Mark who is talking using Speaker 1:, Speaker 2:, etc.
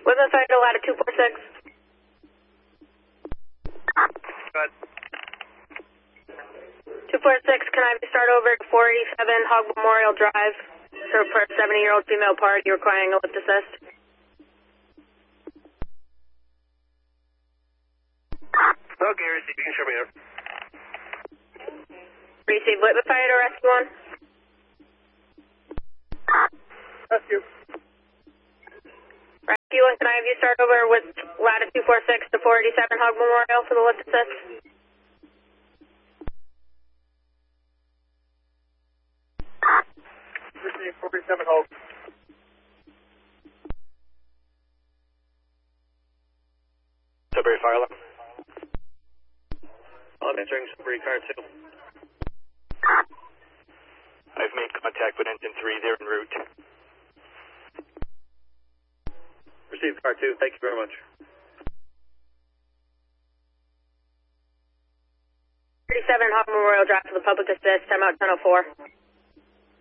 Speaker 1: Whitman Fighter, latitude 246.
Speaker 2: Go ahead.
Speaker 1: 246, can I have you start over at 487 Hog Memorial Drive? So for a 70-year-old female party requiring a lift assist.
Speaker 2: Okay, receive. You can show me over.
Speaker 1: Receive Whitman Fighter, Rescue 1.
Speaker 2: Rescue.
Speaker 1: Rescue 1, can I have you start over with latitude 246 to 487 Hog Memorial for the lift assist?
Speaker 2: Receive 437 hold. Sudbury Fire Alarm. I'm answering Sudbury Car 2.
Speaker 3: I've made contact with engine 3, they're en route.
Speaker 2: Received Car 2, thank you very much.
Speaker 1: 37 Hog Memorial Drive for the public assist, I'm out 1004.